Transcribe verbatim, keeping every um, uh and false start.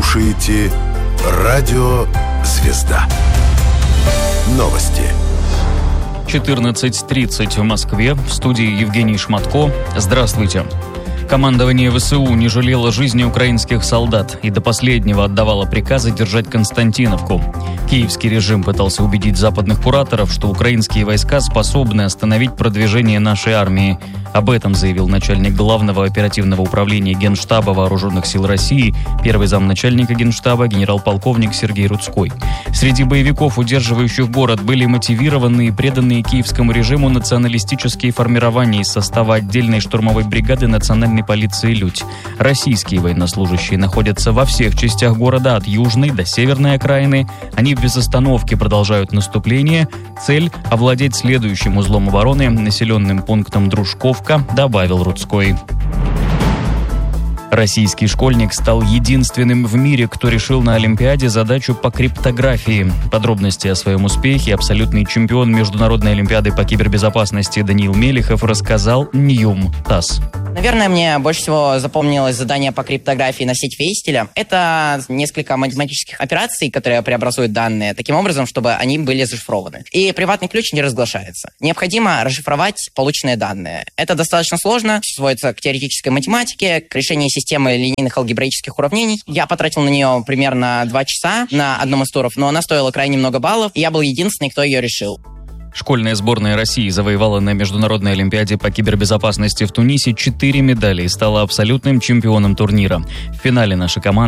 слушаете Радио Звезда. Новости. четырнадцать тридцать в Москве. В студии Евгений Шматко. Здравствуйте. Командование ВСУ не жалело жизни украинских солдат и до последнего отдавало приказы держать Константиновку. Киевский режим пытался убедить западных кураторов, что украинские войска способны остановить продвижение нашей армии. Об этом заявил начальник Главного оперативного управления Генштаба Вооруженных сил России, первый замначальника Генштаба генерал-полковник Сергей Рудской. Среди боевиков, удерживающих город, были мотивированные и преданные киевскому режиму националистические формирования из состава отдельной штурмовой бригады национальной полиции «Людь». Российские военнослужащие находятся во всех частях города, от южной до северной окраины. Они без остановки продолжают наступление. Цель – овладеть следующим узлом обороны, населенным пунктом Дружковка, добавил Рудской. Российский школьник стал единственным в мире, кто решил на Олимпиаде задачу по криптографии. Подробности о своем успехе абсолютный чемпион Международной Олимпиады по кибербезопасности Даниил Мелихов рассказал Ньюм ТАСС. Наверное, мне больше всего запомнилось задание по криптографии на сеть Фейстеля. Это несколько математических операций, которые преобразуют данные таким образом, чтобы они были зашифрованы. И приватный ключ не разглашается. Необходимо расшифровать полученные данные. Это достаточно сложно, сводится к теоретической математике, к решению системы линейных алгебраических уравнений. Я потратил на нее примерно два часа на одном из туров, но она стоила крайне много баллов, и я был единственный, кто ее решил. Школьная сборная России завоевала на Международной Олимпиаде по кибербезопасности в Тунисе четыре медали и стала абсолютным чемпионом турнира. В финале наша команда